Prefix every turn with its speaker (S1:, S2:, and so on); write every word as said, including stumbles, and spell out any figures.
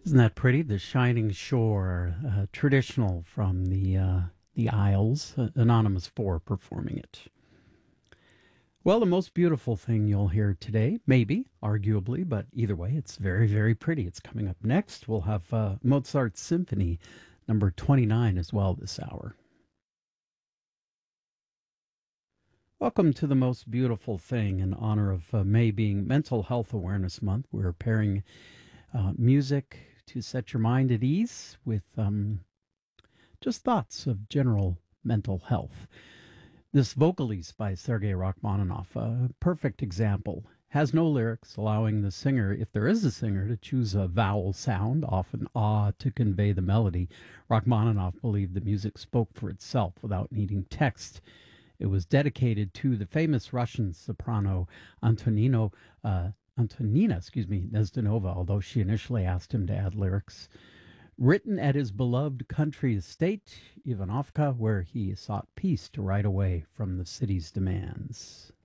S1: Isn't that pretty? The Shining Shore, uh, traditional from the uh, the Isles. Uh, Anonymous Four performing it. Well, the most beautiful thing you'll hear today, maybe, arguably, but either way, it's very, very pretty. It's coming up next. We'll have uh, Mozart's Symphony number twenty-nine as well this hour. Welcome to the most beautiful thing in honor of uh, May being Mental Health Awareness Month. We're pairing uh, music to set your mind at ease with um, just thoughts of general mental health. This Vocalise by Sergei Rachmaninoff, a perfect example, has no lyrics, allowing the singer, if there is a singer, to choose a vowel sound, often ah, to convey the melody. Rachmaninoff believed the music spoke for itself without needing text. It was dedicated to the famous Russian soprano Antonino, uh, Antonina, excuse me, Nezdanova, although she initially asked him to add lyrics. Written at his beloved country estate, Ivanovka, where he sought peace to ride away from the city's demands.